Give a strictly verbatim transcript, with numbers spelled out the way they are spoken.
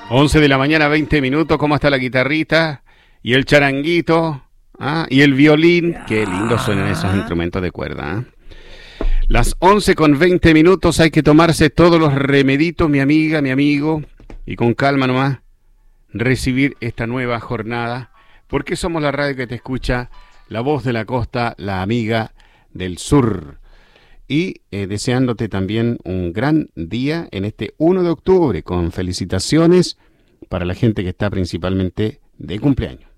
once de la mañana, veinte minutos. ¿Cómo está la guitarrita? Y el charanguito. ¿Ah? Y el violín. Qué lindo suenan esos instrumentos de cuerda. ¿eh? Las once con veinte minutos. Hay que tomarse todos los remeditos, mi amiga, mi amigo. Y con calma nomás recibir esta nueva jornada. Porque somos la radio que te escucha, la voz de la costa, la amiga del sur. Y eh, deseándote también un gran día en este uno de octubre, con felicitaciones para la gente que está principalmente de cumpleaños.